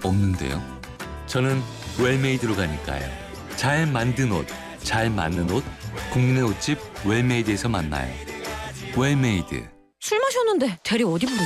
없는데요. 저는 웰메이드로 가니까요. 잘 만든 옷, 잘 맞는 옷, 국민의 옷집 웰메이드에서 만나요. 웰메이드. 술 마셨는데 대리 어디 부르지?